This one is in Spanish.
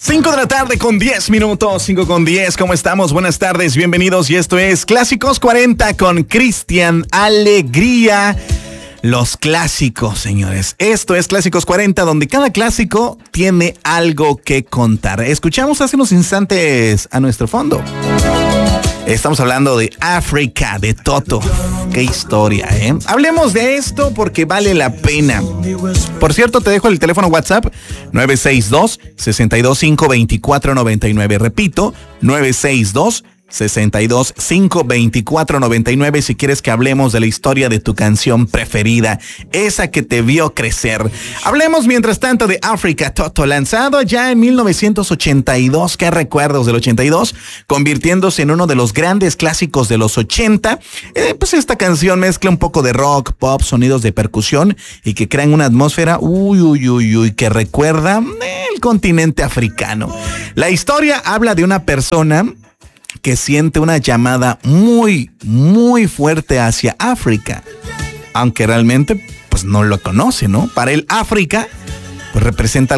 5 de la tarde con 10 minutos, 5 con 10, ¿cómo estamos? Buenas tardes, bienvenidos y esto es Clásicos 40 con Cristian Alegría. Los clásicos, señores. Esto es Clásicos 40, donde cada clásico tiene algo que contar. Escuchamos hace unos instantes a nuestro fondo. Estamos hablando de África, de Toto. Qué historia, ¿eh? Hablemos de esto porque vale la pena. Por cierto, te dejo el teléfono WhatsApp 962-625-2499. Repito, 962-625-2499 si quieres que hablemos de la historia de tu canción preferida, esa que te vio crecer. Hablemos mientras tanto de África, Toto, lanzado ya en 1982, qué recuerdos del 82, convirtiéndose en uno de los grandes clásicos de los 80. Pues esta canción mezcla un poco de rock, pop, sonidos de percusión y que crean una atmósfera que recuerda el continente africano. La historia habla de una persona que siente una llamada muy, muy fuerte hacia África, aunque realmente pues no lo conoce, ¿no? Para él África pues representa